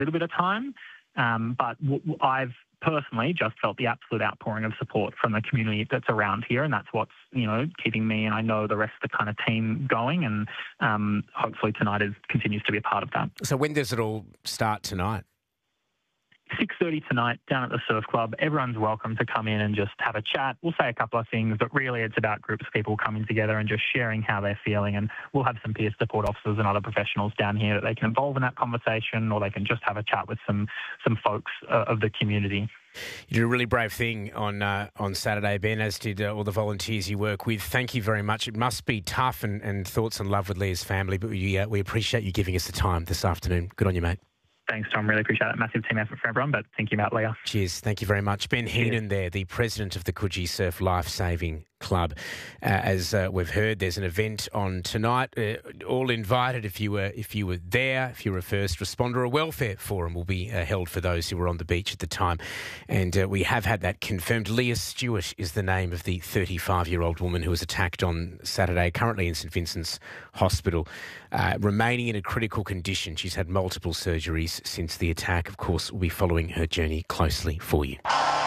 little bit of time. But I've personally just felt the absolute outpouring of support from the community that's around here, and that's what's, keeping me and I know the rest of the kind of team going, and hopefully tonight continues to be a part of that. So when does it all start tonight? 6:30 tonight down at the Surf Club. Everyone's welcome to come in and just have a chat. We'll say a couple of things, but really it's about groups of people coming together and just sharing how they're feeling. And we'll have some peer support officers and other professionals down here that they can involve in that conversation, or they can just have a chat with some folks of the community. You did a really brave thing on Saturday, Ben, as did all the volunteers you work with. Thank you very much. It must be tough, and thoughts and love with Leah's family, but we appreciate you giving us the time this afternoon. Good on you, mate. Thanks, Tom. Really appreciate it. Massive team effort for everyone, but thank you, Matt, Leah. Cheers. Thank you very much. Ben Heenan there, the president of the Coogee Surf Lifesaving Club. As we've heard, there's an event on tonight. All invited if you were there, if you were a first responder. A welfare forum will be held for those who were on the beach at the time. And we have had that confirmed. Leah Stewart is the name of the 35-year-old woman who was attacked on Saturday, currently in St Vincent's Hospital, remaining in a critical condition. She's had multiple surgeries since the attack. Of course, we'll be following her journey closely for you.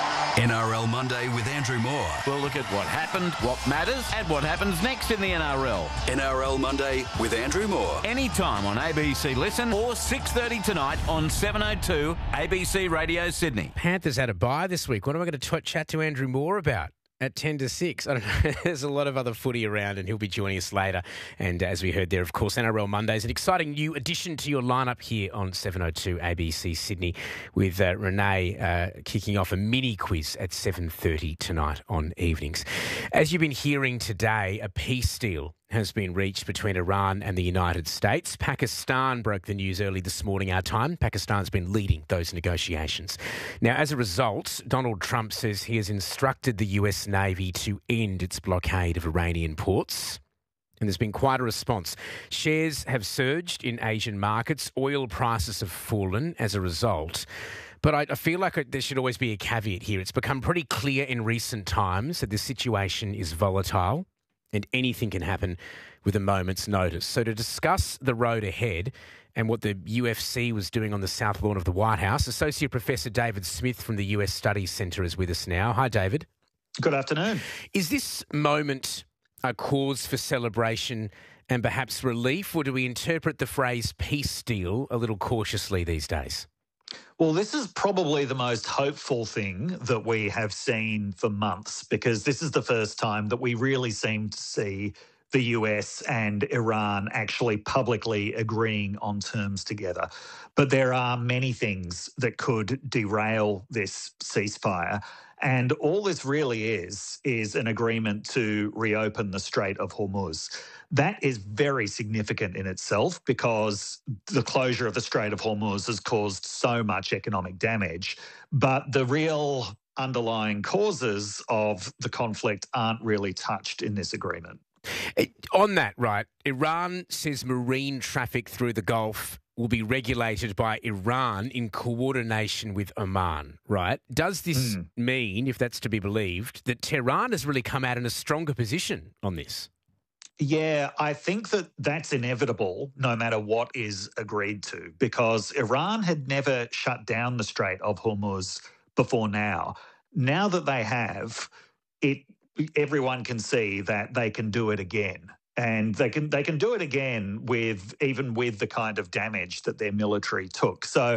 NRL Monday with Andrew Moore. We'll look at what happened, what matters, and what happens next in the NRL. NRL Monday with Andrew Moore. Anytime on ABC Listen or 6:30 tonight on 702 ABC Radio Sydney. Panthers had a bye this week. What am I going to chat to Andrew Moore about? At 10 to 6. I don't know. There's a lot of other footy around, and he'll be joining us later. And as we heard there, of course, NRL Mondays, an exciting new addition to your lineup here on 702 ABC Sydney, with Renee kicking off a mini quiz at 7:30 tonight on evenings. As you've been hearing today, a peace deal has been reached between Iran and the United States. Pakistan broke the news early this morning, our time. Pakistan's been leading those negotiations. Now, as a result, Donald Trump says he has instructed the US Navy to end its blockade of Iranian ports. And there's been quite a response. Shares have surged in Asian markets. Oil prices have fallen as a result. But I feel like there should always be a caveat here. It's become pretty clear in recent times that the situation is volatile, and anything can happen with a moment's notice. So to discuss the road ahead and what the UFC was doing on the South Lawn of the White House, Associate Professor David Smith from the US Studies Centre is with us now. Hi, David. Good afternoon. Is this moment a cause for celebration and perhaps relief, or do we interpret the phrase peace deal a little cautiously these days? Well, this is probably the most hopeful thing that we have seen for months, because this is the first time that we really seem to see the US and Iran actually publicly agreeing on terms together. But there are many things that could derail this ceasefire. And all this really is an agreement to reopen the Strait of Hormuz. That is very significant in itself, because the closure of the Strait of Hormuz has caused so much economic damage. But the real underlying causes of the conflict aren't really touched in this agreement. On that, right, Iran says marine traffic through the Gulf will be regulated by Iran in coordination with Oman, right? Does this mean, if that's to be believed, that Tehran has really come out in a stronger position on this? Yeah, I think that that's inevitable no matter what is agreed to, because Iran had never shut down the Strait of Hormuz before now. Now that they have, everyone can see that they can do it again. And they can do it again with the kind of damage that their military took. So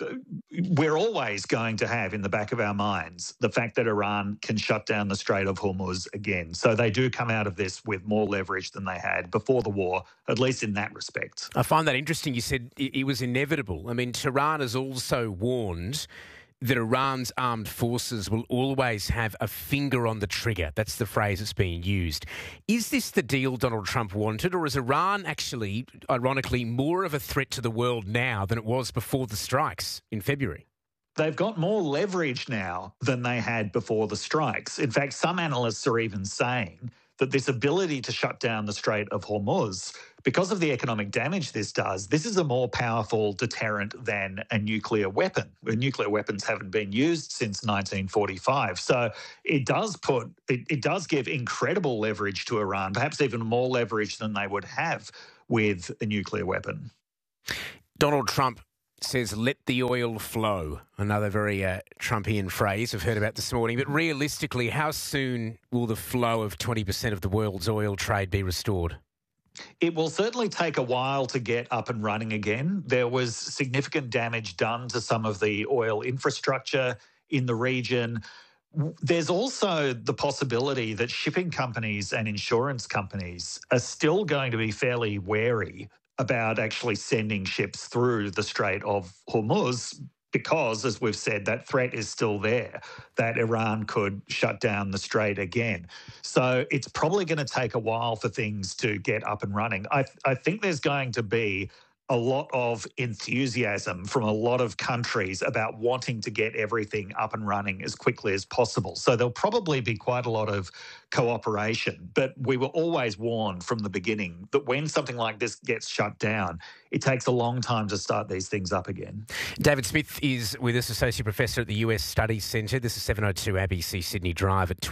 we're always going to have in the back of our minds the fact that Iran can shut down the Strait of Hormuz again. So they do come out of this with more leverage than they had before the war, at least in that respect. I find that interesting. You said it was inevitable. I mean, Tehran has also warned that Iran's armed forces will always have a finger on the trigger. That's the phrase that's being used. Is this the deal Donald Trump wanted, or is Iran actually, ironically, more of a threat to the world now than it was before the strikes in February? They've got more leverage now than they had before the strikes. In fact, some analysts are even saying that this ability to shut down the Strait of Hormuz, because of the economic damage this does, this is a more powerful deterrent than a nuclear weapon. Nuclear weapons haven't been used since 1945. So it does give incredible leverage to Iran, perhaps even more leverage than they would have with a nuclear weapon. Donald Trump says, let the oil flow. Another very Trumpian phrase I've heard about this morning. But realistically, how soon will the flow of 20% of the world's oil trade be restored? It will certainly take a while to get up and running again. There was significant damage done to some of the oil infrastructure in the region. There's also the possibility that shipping companies and insurance companies are still going to be fairly wary about actually sending ships through the Strait of Hormuz because, as we've said, that threat is still there, that Iran could shut down the strait again. So it's probably going to take a while for things to get up and running. I think there's going to be a lot of enthusiasm from a lot of countries about wanting to get everything up and running as quickly as possible. So there'll probably be quite a lot of cooperation. But we were always warned from the beginning that when something like this gets shut down, it takes a long time to start these things up again. David Smith is with us, Associate Professor at the US Studies Centre. This is 702 ABC Sydney Drive at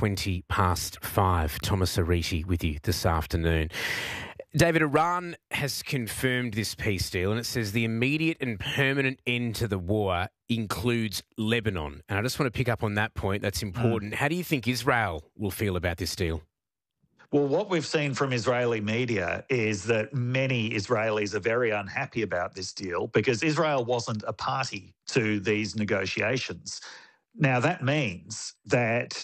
5:20. Thomas Ariti with you this afternoon. David, Iran has confirmed this peace deal, and it says the immediate and permanent end to the war includes Lebanon. And I just want to pick up on that point. That's important. How do you think Israel will feel about this deal? Well, what we've seen from Israeli media is that many Israelis are very unhappy about this deal because Israel wasn't a party to these negotiations. Now, that means that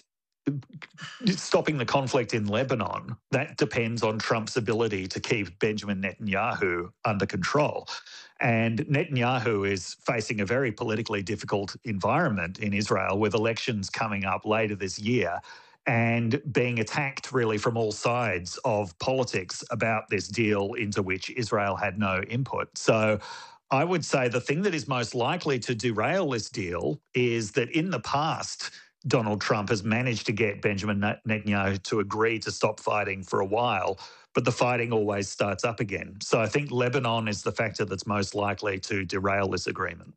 stopping the conflict in Lebanon, that depends on Trump's ability to keep Benjamin Netanyahu under control. And Netanyahu is facing a very politically difficult environment in Israel with elections coming up later this year and being attacked really from all sides of politics about this deal into which Israel had no input. So I would say the thing that is most likely to derail this deal is that in the past, Donald Trump has managed to get Benjamin Netanyahu to agree to stop fighting for a while, but the fighting always starts up again. So I think Lebanon is the factor that's most likely to derail this agreement.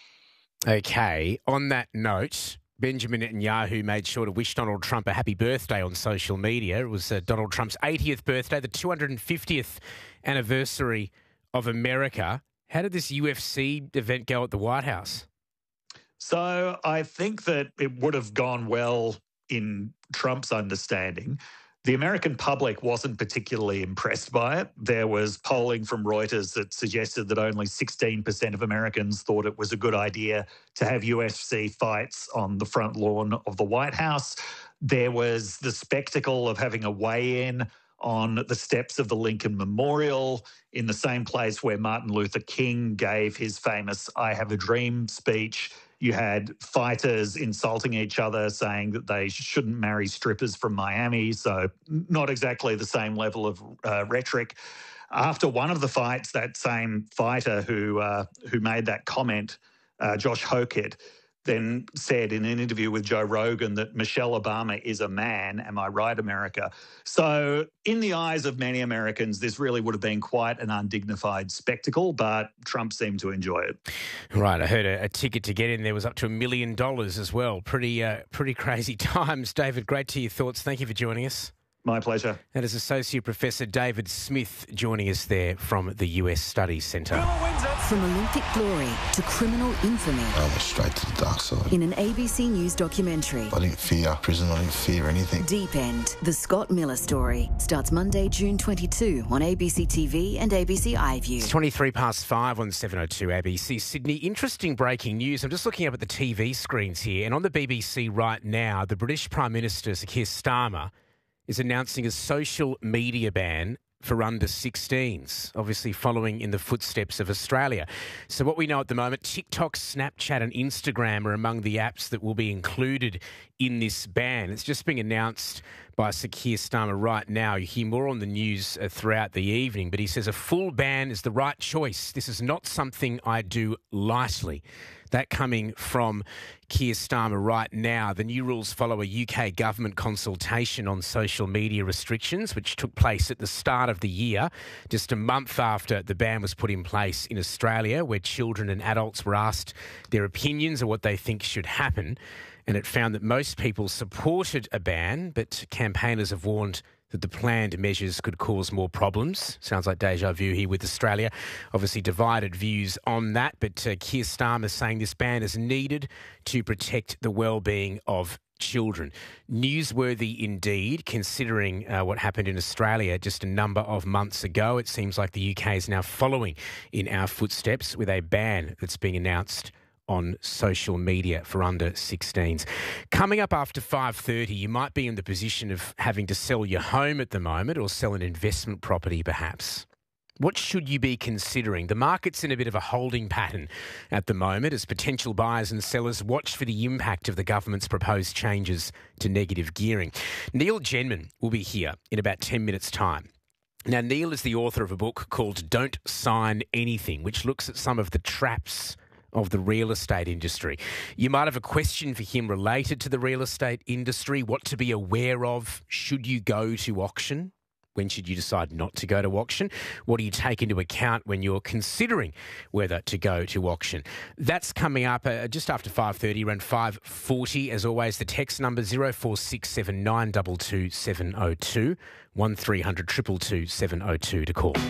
Okay. On that note, Benjamin Netanyahu made sure to wish Donald Trump a happy birthday on social media. It was Donald Trump's 80th birthday, the 250th anniversary of America. How did this UFC event go at the White House? So I think that it would have gone well in Trump's understanding. The American public wasn't particularly impressed by it. There was polling from Reuters that suggested that only 16% of Americans thought it was a good idea to have UFC fights on the front lawn of the White House. There was the spectacle of having a weigh-in on the steps of the Lincoln Memorial in the same place where Martin Luther King gave his famous I Have a Dream speech. You had fighters insulting each other, saying that they shouldn't marry strippers from Miami, so not exactly the same level of rhetoric. After one of the fights, that same fighter who made that comment, Josh Hokett, then said in an interview with Joe Rogan that Michelle Obama is a man. Am I right, America? So in the eyes of many Americans, this really would have been quite an undignified spectacle, but Trump seemed to enjoy it. Right. I heard a ticket to get in there was up to $1 million as well. Pretty crazy times. David, great to hear your thoughts. Thank you for joining us. My pleasure. That is Associate Professor David Smith joining us there from the US Studies Centre. From Olympic glory to criminal infamy. I went straight to the dark side. In an ABC News documentary. I didn't fear prison. I didn't fear anything. Deep End, the Scott Miller story, starts Monday, June 22 on ABC TV and ABC iView. It's 5:23 on 702 ABC Sydney. Interesting breaking news. I'm just looking up at the TV screens here, and on the BBC right now, the British Prime Minister, Sir Keir Starmer, is announcing a social media ban for under 16s, obviously following in the footsteps of Australia. So what we know at the moment, TikTok, Snapchat and Instagram are among the apps that will be included in this ban. It's just being announced by Sir Keir Starmer right now. You hear more on the news throughout the evening, but he says a full ban is the right choice. This is not something I do lightly. That coming from Keir Starmer right now. The new rules follow a UK government consultation on social media restrictions, which took place at the start of the year, just a month after the ban was put in place in Australia, where children and adults were asked their opinions or what they think should happen. And it found that most people supported a ban, but campaigners have warned that the planned measures could cause more problems. Sounds like deja vu here with Australia. Obviously divided views on that, but Keir Starmer saying this ban is needed to protect the well-being of children. Newsworthy indeed, considering what happened in Australia just a number of months ago. It seems like the UK is now following in our footsteps with a ban that's being announced on social media for under 16s. Coming up after 5:30, you might be in the position of having to sell your home at the moment or sell an investment property perhaps. What should you be considering? The market's in a bit of a holding pattern at the moment as potential buyers and sellers watch for the impact of the government's proposed changes to negative gearing. Neil Genman will be here in about 10 minutes' time. Now, Neil is the author of a book called Don't Sign Anything, which looks at some of the traps of the real estate industry. You might have a question for him related to the real estate industry, what to be aware of. Should you go to auction? When should you decide not to go to auction? What do you take into account when you're considering whether to go to auction? That's coming up just after 5:30, around 5:40. As always, the text number 0467 922 702, 1300 222 702 to call.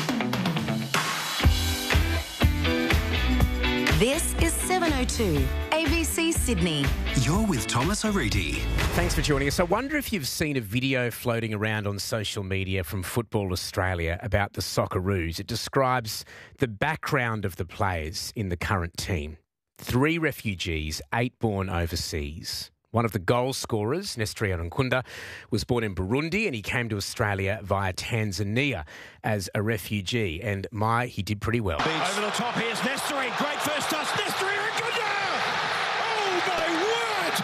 This is 702 ABC Sydney. You're with Thomas Ariti. Thanks for joining us. I wonder if you've seen a video floating around on social media from Football Australia about the Socceroos. It describes the background of the players in the current team. 3 refugees, 8 born overseas. One of the goal scorers, Nestori Nkunda, was born in Burundi and he came to Australia via Tanzania as a refugee. And he did pretty well. Over the top, here's Nestori. Great first touch. Nestori Nkunda! Oh, my word!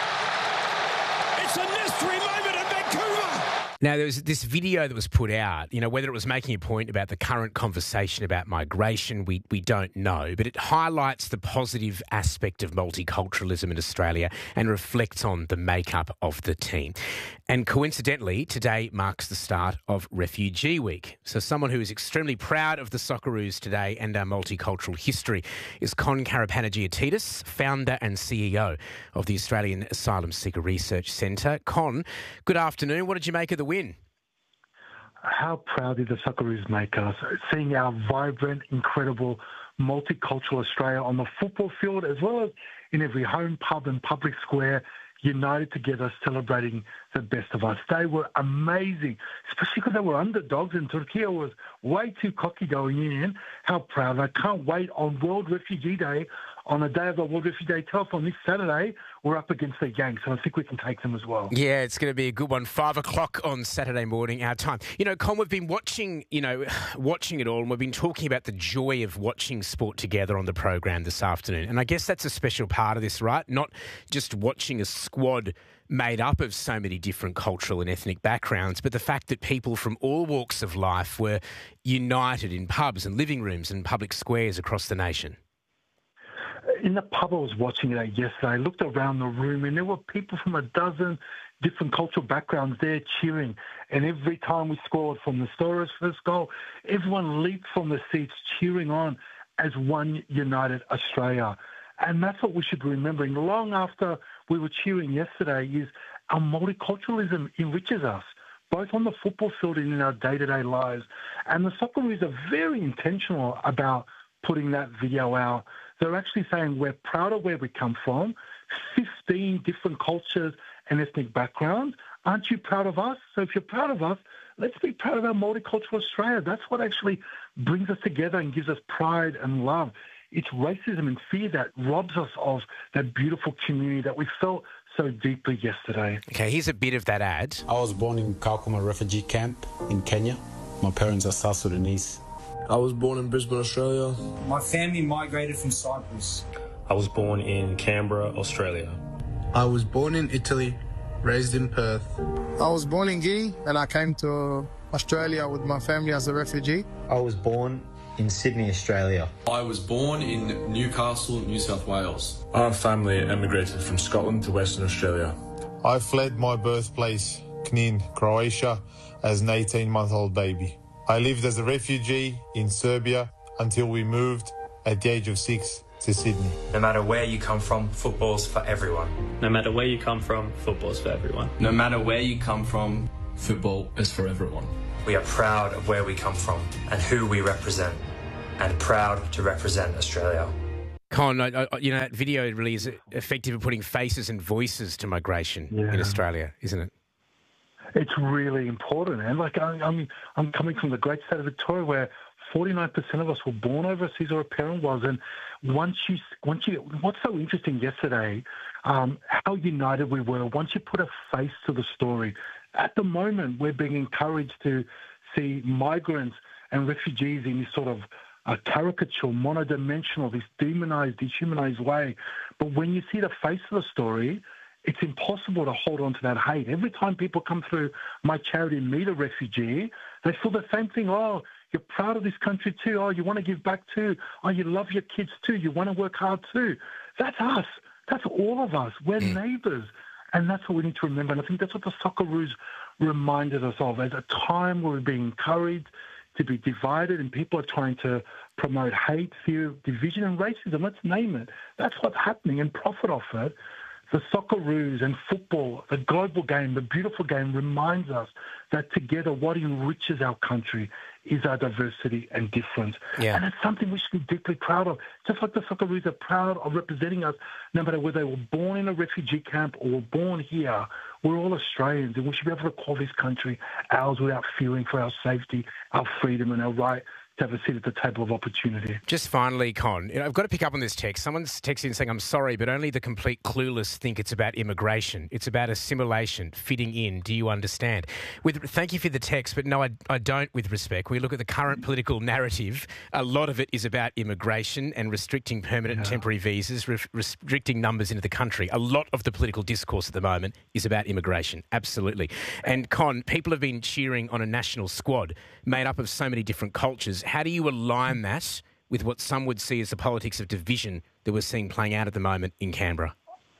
It's a Nestori moment in Vancouver! Now, there was this video that was put out, whether it was making a point about the current conversation about migration, we don't know, but it highlights the positive aspect of multiculturalism in Australia and reflects on the makeup of the team. And coincidentally, today marks the start of Refugee Week. So someone who is extremely proud of the Socceroos today and our multicultural history is Con Karapanagiotidis, founder and CEO of the Australian Asylum Seeker Research Centre. Con, good afternoon. What did you make of the win? How proud did the Socceroos make us? Seeing our vibrant, incredible, multicultural Australia on the football field, as well as in every home, pub and public square, united together, celebrating the best of us. They were amazing, especially because they were underdogs and Turkey was way too cocky going in. How proud. I can't wait on World Refugee Day, on the day of the World Refugee Day telethon this Saturday, we're up against the gang, so I think we can take them as well. Yeah, it's going to be a good one. 5 o'clock on Saturday morning, our time. Con, we've been watching it all, and we've been talking about the joy of watching sport together on the program this afternoon. And I guess that's a special part of this, right? Not just watching a squad made up of so many different cultural and ethnic backgrounds, but the fact that people from all walks of life were united in pubs and living rooms and public squares across the nation. In the pub I was watching it yesterday, I looked around the room and there were people from a dozen different cultural backgrounds there cheering. And every time we scored from the Storers' first goal, everyone leaped from the seats cheering on as one united Australia. And that's what we should be remembering long after we were cheering yesterday is our multiculturalism enriches us, both on the football field and in our day-to-day lives. And the Socceroos are very intentional about putting that video out. They're actually saying we're proud of where we come from, 15 different cultures and ethnic backgrounds. Aren't you proud of us? So if you're proud of us, let's be proud of our multicultural Australia. That's what actually brings us together and gives us pride and love. It's racism and fear that robs us of that beautiful community that we felt so deeply yesterday. Okay, here's a bit of that ad. I was born in Kakuma refugee camp in Kenya. My parents are South Sudanese. I was born in Brisbane, Australia. My family migrated from Cyprus. I was born in Canberra, Australia. I was born in Italy, raised in Perth. I was born in Guinea and I came to Australia with my family as a refugee. I was born in Sydney, Australia. I was born in Newcastle, New South Wales. Our family emigrated from Scotland to Western Australia. I fled my birthplace, Knin, Croatia, as an 18-month-old baby. I lived as a refugee in Serbia until we moved at the age of 6 to Sydney. No matter where you come from, football's for everyone. No matter where you come from, football's for everyone. No matter where you come from, football is for everyone. We are proud of where we come from and who we represent, and proud to represent Australia. Con, that video really is effective at putting faces and voices to migration in Australia, isn't it? It's really important. And I'm coming from the great state of Victoria where 49% of us were born overseas or a parent was. And once you, what's so interesting yesterday, how united we were. Once you put a face to the story, at the moment we're being encouraged to see migrants and refugees in this sort of a caricature, monodimensional, this demonized, dehumanized way. But when you see the face of the story, it's impossible to hold on to that hate. Every time people come through my charity and meet a refugee, they feel the same thing. Oh, you're proud of this country too. Oh, you want to give back too. Oh, you love your kids too. You want to work hard too. That's us. That's all of us. We're neighbours. And that's what we need to remember. And I think that's what the Socceroos reminded us of. At a time where we're being encouraged to be divided and people are trying to promote hate, fear, division and racism, let's name it. That's what's happening and profit off it. The Socceroos and football, the global game, the beautiful game reminds us that together what enriches our country is our diversity and difference. Yeah. And it's something we should be deeply proud of. Just like the Socceroos are proud of representing us, no matter whether they were born in a refugee camp or were born here, we're all Australians and we should be able to call this country ours without fearing for our safety, our freedom and our right to have a seat at the table of opportunity. Just finally, Con, I've got to pick up on this text. Someone's texting saying, I'm sorry, but only the complete clueless think it's about immigration. It's about assimilation, fitting in. Do you understand? Thank you for the text, but no, I don't with respect. We look at the current political narrative. A lot of it is about immigration and restricting permanent and temporary visas, restricting numbers into the country. A lot of the political discourse at the moment is about immigration. Absolutely. And Con, people have been cheering on a national squad made up of so many different cultures. How do you align that with what some would see as the politics of division that we're seeing playing out at the moment in Canberra?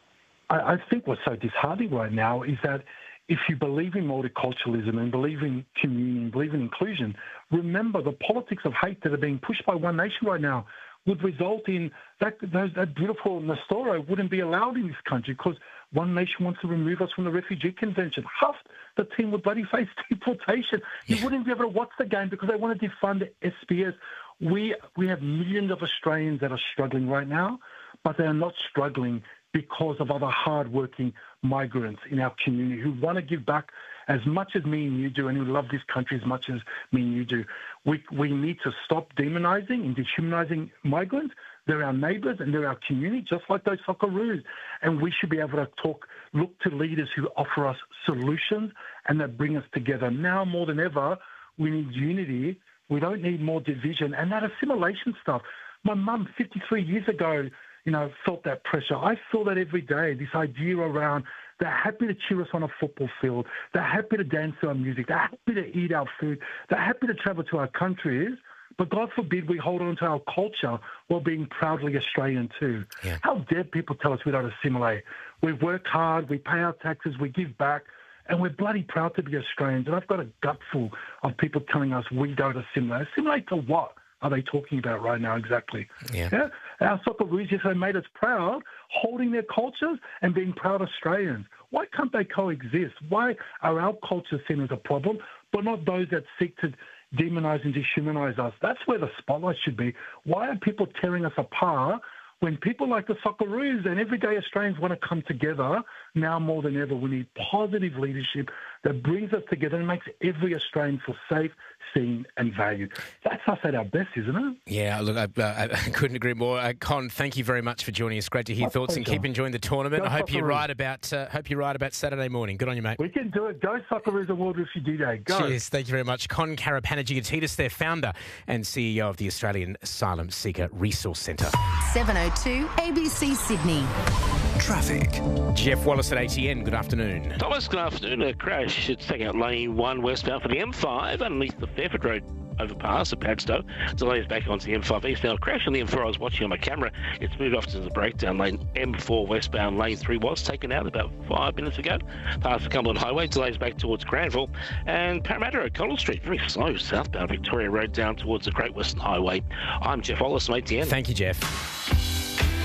I think what's so disheartening right now is that if you believe in multiculturalism and believe in communion, believe in inclusion, remember the politics of hate that are being pushed by One Nation right now would result in that beautiful Nestora wouldn't be allowed in this country because One Nation wants to remove us from the Refugee Convention. Half the team would bloody face deportation. You wouldn't be able to watch the game because they want to defund SBS. We have millions of Australians that are struggling right now, but they are not struggling because of other hard-working migrants in our community who want to give back as much as me and you do and who love this country as much as me and you do. We need to stop demonising and dehumanising migrants. They're our neighbours and they're our community, just like those Socceroos. And we should be able to look to leaders who offer us solutions and that bring us together. Now more than ever, we need unity. We don't need more division. And that assimilation stuff. My mum, 53 years ago, felt that pressure. I feel that every day, this idea around they're happy to cheer us on a football field. They're happy to dance to our music. They're happy to eat our food. They're happy to travel to our countries. But God forbid we hold on to our culture while being proudly Australian too. Yeah. How dare people tell us we don't assimilate? We work hard, we pay our taxes, we give back, and we're bloody proud to be Australians. And I've got a gutful of people telling us we don't assimilate. Assimilate to what are they talking about right now exactly? Yeah? Our Socceroos yesterday made us proud, holding their cultures and being proud Australians. Why can't they coexist? Why are our cultures seen as a problem, but not those that seek to demonise and dehumanize us? That's where the spotlight should be. Why are people tearing us apart when people like the Socceroos and everyday Australians want to come together? Now more than ever, we need positive leadership that brings us together and makes every Australian feel safe, seen and valued. That's us at our best, isn't it? Yeah, look, I couldn't agree more. Con, thank you very much for joining us. Great to hear thoughts and keep enjoying the tournament. I hope you're right about Saturday morning. Good on you, mate. We can do it. Go Socceroos World Refugee Day. Go. Cheers. Thank you very much. Con Karapanagiotidis, their founder and CEO of the Australian Asylum Seeker Resource Centre. 7:02 ABC Sydney. Traffic. Jeff Wallace at ATN. Good afternoon. Thomas, good afternoon. A crash. It's taking out lane 1 westbound for the M5 underneath the Fairford Road overpass at Padstow. Delays back onto the M5 east. Now, a crash on the M4 I was watching on my camera. It's moved off to the breakdown lane. M4 westbound lane 3 was taken out about 5 minutes ago. Past the Cumberland Highway. Delays back towards Granville. And Parramatta at Collins Street. Very slow southbound Victoria Road down towards the Great Western Highway. I'm Jeff Wallace from ATN. Thank you, Jeff.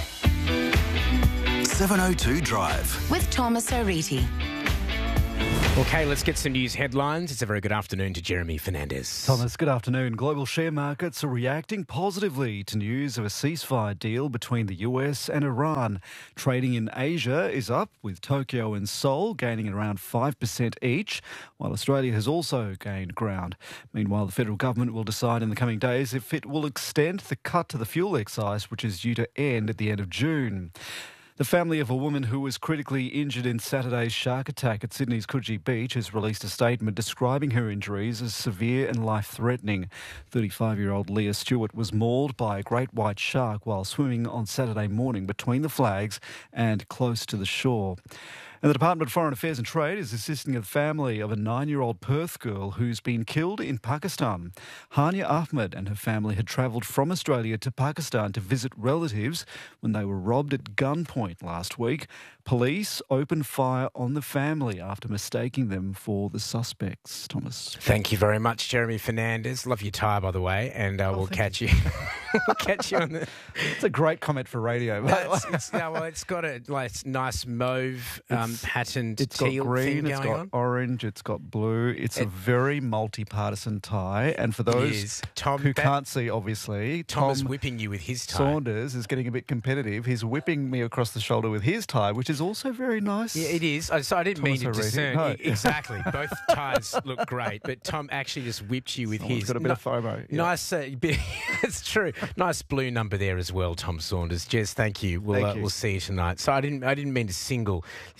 702 Drive. With Thomas O'Reilly. Okay, let's get some news headlines. It's a very good afternoon to Jeremy Fernandez. Thomas, good afternoon. Global share markets are reacting positively to news of a ceasefire deal between the US and Iran. Trading in Asia is up, with Tokyo and Seoul gaining around 5% each, while Australia has also gained ground. Meanwhile, the federal government will decide in the coming days if it will extend the cut to the fuel excise, which is due to end at the end of June. The family of a woman who was critically injured in Saturday's shark attack at Sydney's Coogee Beach has released a statement describing her injuries as severe and life-threatening. 35-year-old Leah Stewart was mauled by a great white shark while swimming on Saturday morning between the flags and close to the shore. And the Department of Foreign Affairs and Trade is assisting the family of a 9-year-old Perth girl who's been killed in Pakistan. Hania Ahmed and her family had travelled from Australia to Pakistan to visit relatives when they were robbed at gunpoint last week. Police opened fire on the family after mistaking them for the suspects. Thomas. Thank you very much, Jeremy Fernandez. Love your tie, by the way, and we'll catch you. We'll catch you on the... It's a great comment for radio. It's got a nice mauve patterned it's teal got green, thing it's going got on. orange, it's got blue. It's a very multi-partisan tie. And for those who can't see, obviously, Tom is whipping you with his tie. Saunders is getting a bit competitive. He's whipping me across the shoulder with his tie, which is also very nice. Yeah, it is. So I didn't mean to discern. No. Exactly. Both ties look great, but Tom actually just whipped you with his. He's got a bit of FOMO. Yeah. Nice. It's true. Nice blue number there as well, Tom Saunders. Jez, thank you. We'll see you tonight. So I didn't mean to single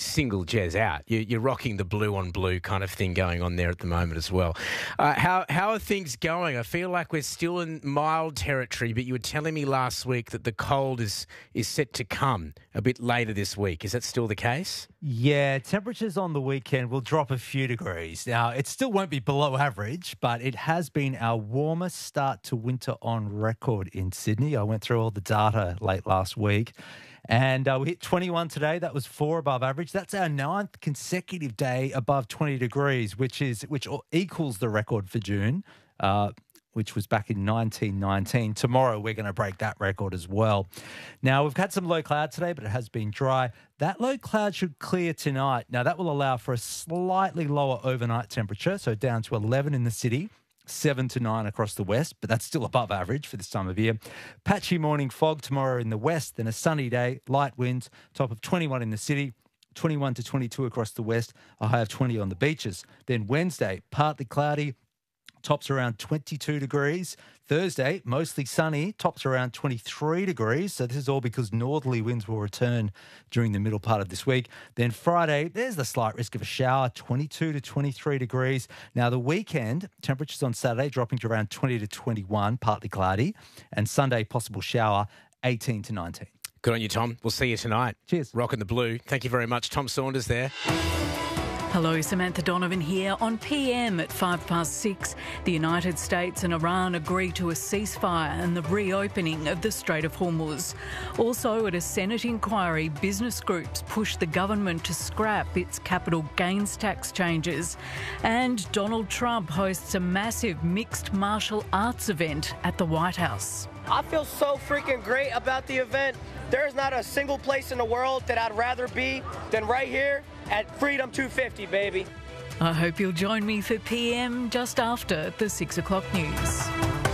Jez out. You're rocking the blue on blue kind of thing going on there at the moment as well. How are things going? I feel like we're still in mild territory, but you were telling me last week that the cold is set to come a bit later this week. Is that still the case? Yeah, temperatures on the weekend will drop a few degrees. Now, it still won't be below average, but it has been our warmest start to winter on record in Sydney. I went through all the data late last week. And we hit 21 today. That was 4 above average. That's our 9th consecutive day above 20 degrees, which equals the record for June, which was back in 1919. Tomorrow, we're going to break that record as well. Now, we've had some low cloud today, but it has been dry. That low cloud should clear tonight. Now, that will allow for a slightly lower overnight temperature, so down to 11 in the city. 7 to 9 across the west, but that's still above average for this time of year. Patchy morning fog tomorrow in the west, then a sunny day, light winds, top of 21 in the city, 21 to 22 across the west, a high of 20 on the beaches. Then Wednesday, partly cloudy, tops around 22 degrees. Thursday, mostly sunny, tops around 23 degrees. So this is all because northerly winds will return during the middle part of this week. Then Friday, there's the slight risk of a shower, 22 to 23 degrees. Now the weekend, temperatures on Saturday dropping to around 20 to 21, partly cloudy. And Sunday, possible shower, 18 to 19. Good on you, Tom. We'll see you tonight. Cheers. Rocking the blue. Thank you very much. Tom Saunders there. Hello, Samantha Donovan here. On PM at 6:05, the United States and Iran agree to a ceasefire and the reopening of the Strait of Hormuz. Also, at a Senate inquiry, business groups push the government to scrap its capital gains tax changes. And Donald Trump hosts a massive mixed martial arts event at the White House. I feel so freaking great about the event. There's not a single place in the world that I'd rather be than right here at Freedom 250, baby. I hope you'll join me for PM just after the 6 o'clock news.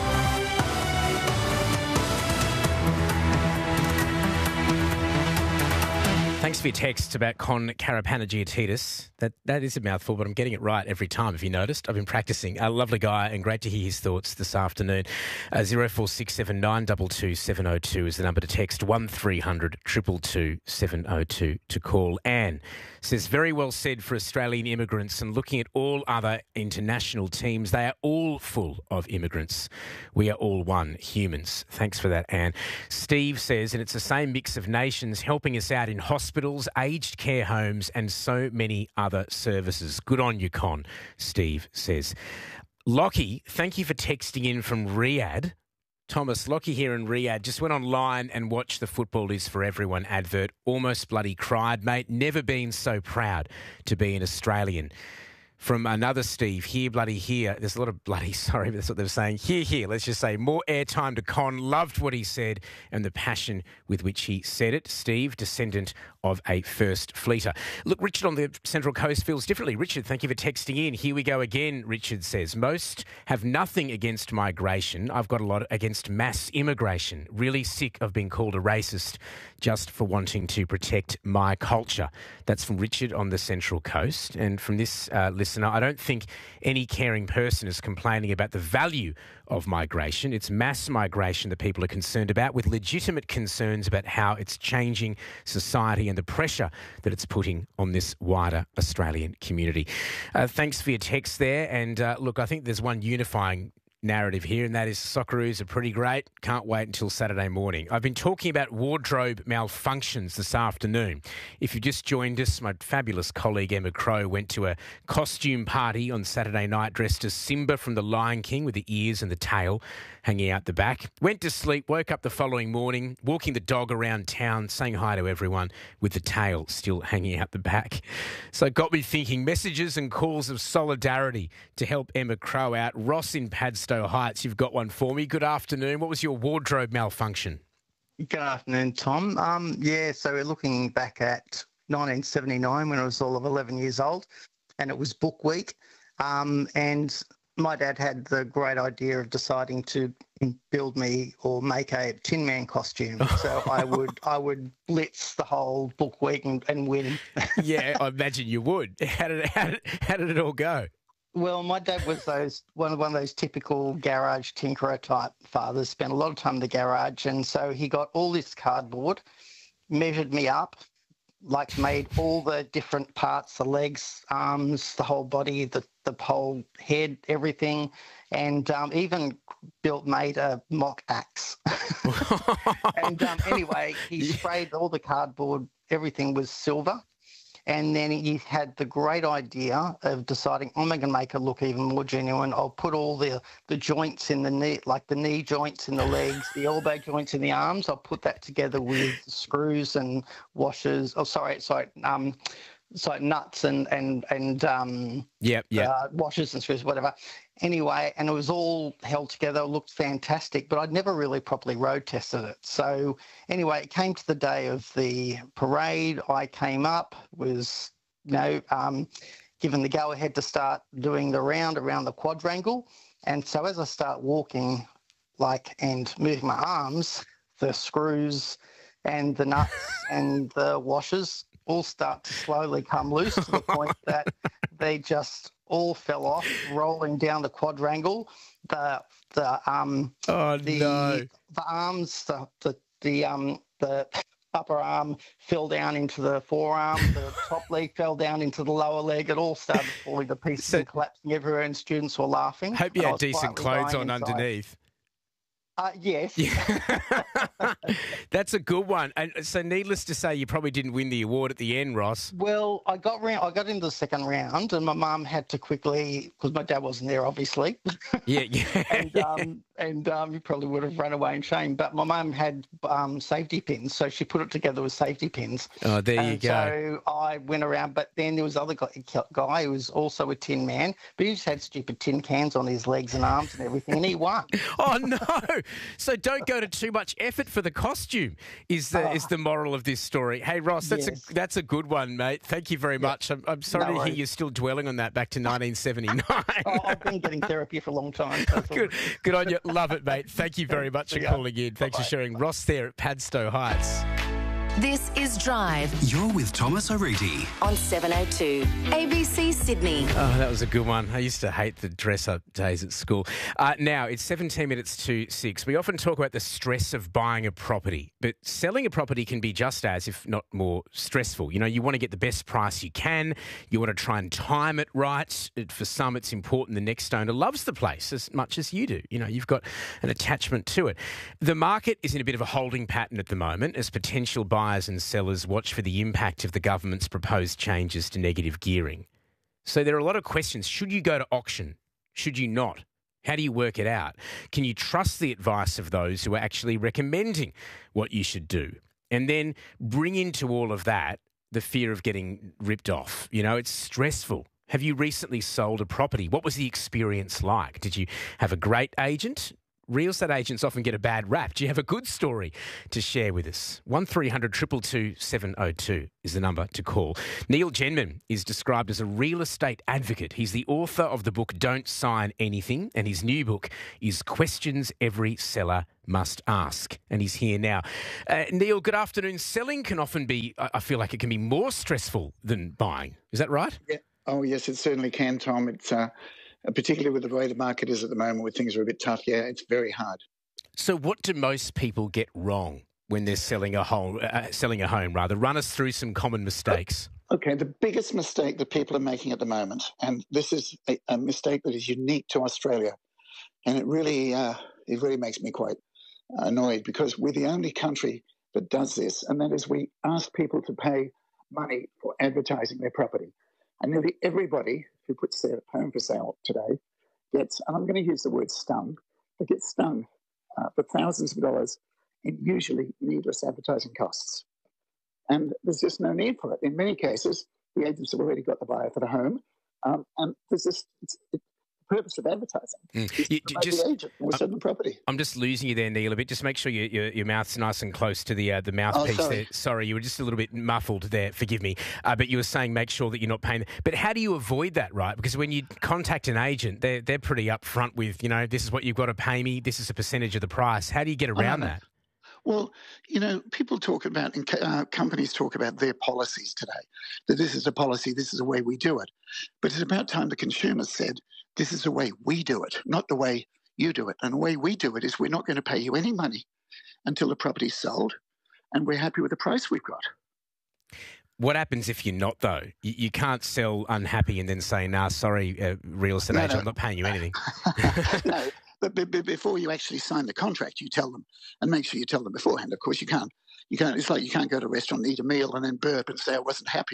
Thanks for your text about Carapanagiotidis. That is a mouthful, but I'm getting it right every time, if you noticed. I've been practicing. A lovely guy, and great to hear his thoughts this afternoon. 0467 922 702 is the number to text. 1300 222 702 to call. Anne says, very well said for Australian immigrants, and looking at all other international teams, they are all full of immigrants. We are all one, humans. Thanks for that, Anne. Steve says, and it's the same mix of nations helping us out in hospitals, aged care homes and so many other services. Good on you, Con, Steve says. Lockie, thank you for texting in from Riyadh. Thomas, Lockie here in Riyadh, just went online and watched the Football is for Everyone advert. Almost bloody cried, mate. Never been so proud to be an Australian. from another Steve. Here, bloody here. There's a lot of bloody, sorry, but that's what they were saying. Here. Let's just say more airtime to Con. Loved what he said and the passion with which he said it. Steve, descendant of a first fleeter. Look, Richard on the Central Coast feels differently. Richard, thank you for texting in. Here we go again, Richard says. Most have nothing against migration. I've got a lot against mass immigration. Really sick of being called a racist just for wanting to protect my culture. That's from Richard on the Central Coast. And from this listener, I don't think any caring person is complaining about the value of migration. It's mass migration that people are concerned about, with legitimate concerns about how it's changing society and the pressure that it's putting on this wider Australian community. Thanks for your text there. And look, I think there's one unifying narrative here, and that is Socceroos are pretty great. Can't wait until Saturday morning. I've been talking about wardrobe malfunctions this afternoon. If you've just joined us, my fabulous colleague Emma Crow went to a costume party on Saturday night dressed as Simba from The Lion King with the ears and the tail hanging out the back. Went to sleep, woke up the following morning, walking the dog around town, saying hi to everyone with the tail still hanging out the back. So it got me thinking, messages and calls of solidarity to help Emma Crow out. Ross in Padstow Heights, you've got one for me. Good afternoon. What was your wardrobe malfunction? Good afternoon, Tom. So we're looking back at 1979 when I was all of 11 years old, and it was Book Week. And my dad had the great idea of deciding to build me or make a Tin Man costume. So I would blitz the whole Book Week and win. Yeah, I imagine you would. How did it all go? Well, my dad was one of those typical garage tinkerer type fathers, spent a lot of time in the garage, and so he got all this cardboard, measured me up, made all the different parts, the legs, arms, the whole body, the whole head, everything, and even made a mock axe. And anyway, he sprayed all the cardboard, everything was silver. And then he had the great idea of deciding, I'm going to make it look even more genuine. I'll put all the joints in the knee, like the knee joints in the legs, the elbow joints in the arms. I'll put that together with screws and washers. Nuts and washers and screws, whatever. Anyway, and it was all held together. It looked fantastic, but I'd never really properly road tested it. So anyway, it came to the day of the parade. I came up, was given the go-ahead to start doing the round around the quadrangle. And so as I start walking and moving my arms, the screws and the nuts and the washers all start to slowly come loose to the point that they just all fell off, rolling down the quadrangle. The arms, the upper arm fell down into the forearm, the top leg fell down into the lower leg. It all started falling to pieces and collapsing everywhere, and students were laughing. Hope you had decent clothes on underneath. Yes. That's a good one. And so needless to say, you probably didn't win the award at the end, Ross. Well, I got into the second round, and my mum had to quickly, because my dad wasn't there, obviously. Yeah. And he probably would have run away in shame. But my mum had safety pins, so she put it together with safety pins. Oh, there you go. So I went around, but then there was other guy who was also a Tin Man, but he just had stupid tin cans on his legs and arms and everything, and he won. Oh, no. So don't go to too much effort for the costume is the moral of this story. Hey, Ross, that's a good one, mate. Thank you very much. I'm sorry to hear you're still dwelling on that back to 1979. I've been getting therapy for a long time. So good on you. Love it, mate. Thank you very much for calling in. Thanks for sharing. Ross there at Padstow Heights. This is Drive. You're with Thomas O'Reilly On 702 ABC Sydney. Oh, that was a good one. I used to hate the dress-up days at school. Now, it's 17 minutes to 6. We often talk about the stress of buying a property, but selling a property can be just as, if not more, stressful. You know, you want to get the best price you can. You want to try and time it right. For some, it's important the next owner loves the place as much as you do. You know, you've got an attachment to it. The market is in a bit of a holding pattern at the moment as potential buyers and sellers watch for the impact of the government's proposed changes to negative gearing. So there are a lot of questions. Should you go to auction? Should you not? How do you work it out? Can you trust the advice of those who are actually recommending what you should do? And then bring into all of that the fear of getting ripped off. You know, it's stressful Have you recently sold a property? What was the experience like? Did you have a great agent? Real estate agents often get a bad rap. Do you have a good story to share with us? 1300 222 702 is the number to call. Neil Genman is described as a real estate advocate. He's the author of the book Don't Sign Anything, and his new book is Questions Every Seller Must Ask. And he's here now. Neil, good afternoon. Selling can often be, I feel like it can be more stressful than buying. Is that right? Yeah. Oh, yes, it certainly can, Tom. It's particularly with the way the market is at the moment, where things are a bit tough. Yeah, it's very hard. So what do most people get wrong when they're selling a home? Run us through some common mistakes. Okay, the biggest mistake that people are making at the moment, and this is a mistake that is unique to Australia, and it really makes me quite annoyed, because we're the only country that does this, and that is we ask people to pay money for advertising their property. And nearly everybody who puts their home for sale today gets, and I'm going to use the word stung, but gets stung for thousands of dollars in usually needless advertising costs. And there's just no need for it. In many cases, the agents have already got the buyer for the home, and there's this. The purpose of advertising is to promote the agent or sell the property. I'm just losing you there, Neil, a bit. Just make sure your mouth's nice and close to the mouthpiece there. Sorry, you were just a little bit muffled there. Forgive me. But you were saying make sure that you're not paying. But how do you avoid that, right? Because when you contact an agent, they're pretty upfront with, this is what you've got to pay me. This is a percentage of the price. How do you get around that? Well, people talk about, companies talk about their policies today, that this is a policy, this is the way we do it. But it's about time the consumer said, this is the way we do it, not the way you do it. And the way we do it is we're not going to pay you any money until the property's sold, and we're happy with the price we've got. What happens if you're not, though? You can't sell unhappy and then say, sorry, real estate agent, I'm not paying you anything. No. But before you actually sign the contract, you tell them, and make sure you tell them beforehand. Of course, you can't. It's like you can't go to a restaurant and eat a meal and then burp and say I wasn't happy.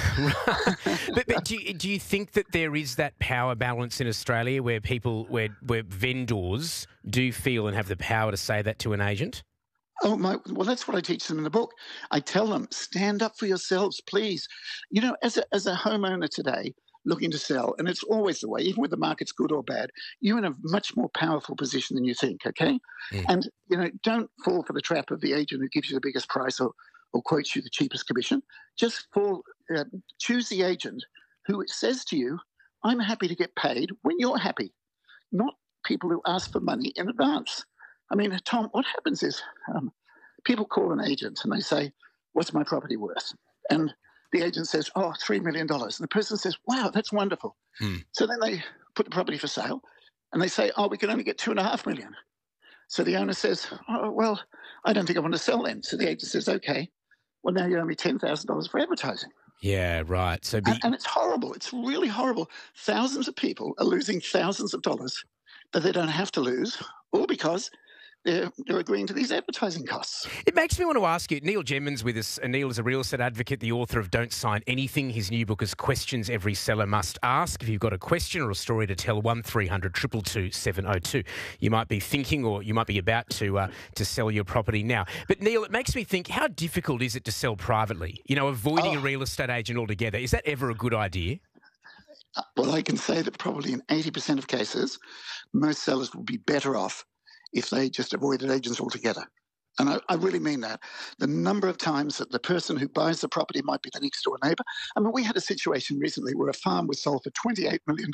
But do you think that there is that power balance in Australia where where vendors do feel and have the power to say that to an agent? Well, that's what I teach them in the book. I tell them, stand up for yourselves, please. As a homeowner today, looking to sell, and it's always the way, even when the market's good or bad, you're in a much more powerful position than you think, okay? And, don't fall for the trap of the agent who gives you the biggest price or quotes you the cheapest commission. Just choose the agent who says to you, I'm happy to get paid when you're happy, not people who ask for money in advance. I mean, Tom, what happens is people call an agent and they say, what's my property worth? And the agent says, $3 million. And the person says, wow, that's wonderful. So then they put the property for sale and they say, we can only get $2.5 million. So the owner says, well, I don't think I want to sell then. So the agent says, okay, well, now you owe me $10,000 for advertising. Yeah, right. So and it's horrible. It's really horrible. Thousands of people are losing thousands of dollars that they don't have to lose, all because they're agreeing to these advertising costs. It makes me want to ask you, Neil Genman's with us. Neil is a real estate advocate, the author of Don't Sign Anything. His new book is Questions Every Seller Must Ask. If you've got a question or a story to tell, 1300 222 702. You might be thinking or you might be about to sell your property now. But Neil, it makes me think, how difficult is it to sell privately? Avoiding a real estate agent altogether. Is that ever a good idea? Well, I can say that probably in 80% of cases, most sellers will be better off if they just avoided agents altogether. And I really mean that. The number of times that the person who buys the property might be the next door neighbour. I mean, we had a situation recently where a farm was sold for $28 million.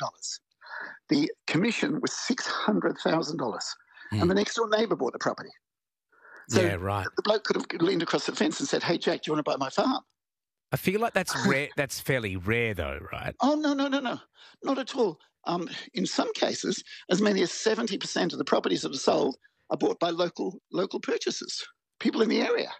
The commission was $600,000. And the next door neighbour bought the property. So yeah, right. The bloke could have leaned across the fence and said, hey, Jack, do you want to buy my farm? I feel like that's rare. That's fairly rare, though, right? Oh, no. Not at all. In some cases, as many as 70% of the properties that are sold are bought by local purchasers, people in the area.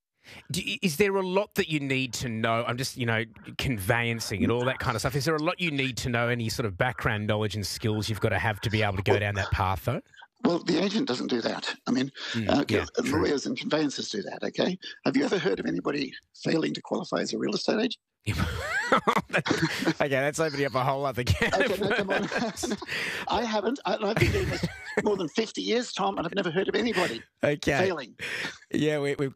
Is there a lot that you need to know? I'm just, conveyancing and all that kind of stuff. Is there a lot you need to know, any sort of background knowledge and skills you've got to have to be able to go down that path, though? Well, the agent doesn't do that. I mean, lawyers and conveyancers do that, okay? Have you ever heard of anybody failing to qualify as a real estate agent? Okay, that's opening up a whole other can. Okay, no, come on. I haven't. I've been doing this more than 50 years, Tom, and I've never heard of anybody failing. Yeah, we've got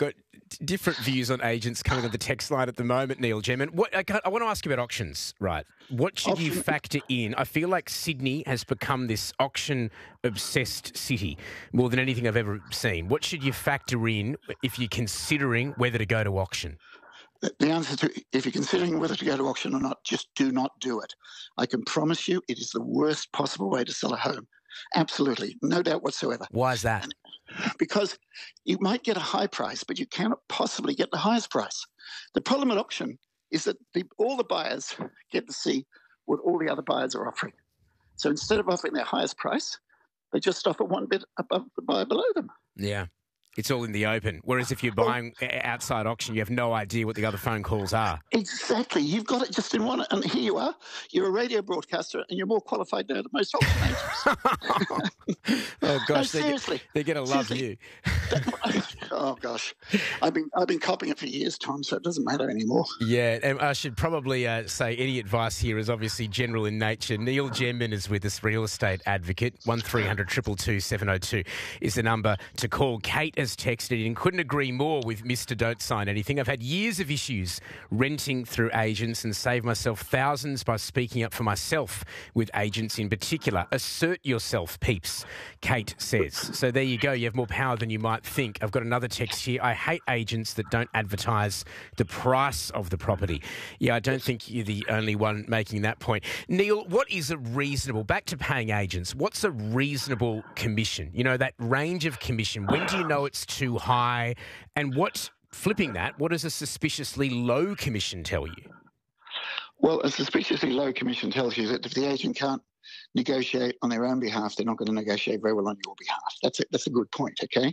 different views on agents coming on the text line at the moment, Neil Gemmin. I want to ask you about auctions, right? What should you factor in? I feel like Sydney has become this auction-obsessed city more than anything I've ever seen. What should you factor in if you're considering whether to go to auction? The answer to, if you're considering whether to go to auction or not, just do not do it. I can promise you it is the worst possible way to sell a home. Absolutely. No doubt whatsoever. Why is that? Because you might get a high price, but you cannot possibly get the highest price. The problem at auction is that all the buyers get to see what all the other buyers are offering. So instead of offering their highest price, they just offer one bit above the buyer below them. Yeah. It's all in the open. Whereas if you're buying outside auction, you have no idea what the other phone calls are. Exactly. You've got it just in one. And here you are. You're a radio broadcaster and you're more qualified now than most auction agents. Oh, gosh. No, seriously. They're going to love you. Oh, gosh. I've been copying it for years, Tom, so it doesn't matter anymore. Yeah, and I should probably say any advice here is obviously general in nature. Neil Gemmin is with us, real estate advocate. 1300 222 702 is the number to call. Kate has texted in, couldn't agree more with Mr. Don't Sign Anything. I've had years of issues renting through agents and saved myself thousands by speaking up for myself with agents in particular. Assert yourself, peeps, Kate says. So there you go. You have more power than you might think. I've got another text here. I hate agents that don't advertise the price of the property. Yeah, I don't think you're the only one making that point. Neil, what is a reasonable, back to paying agents, what's a reasonable commission? You know, that range of commission. When do you know it's too high? And flipping that, what does a suspiciously low commission tell you? Well, a suspiciously low commission tells you that if the agent can't negotiate on their own behalf, they're not going to negotiate very well on your behalf. That's a good point, okay?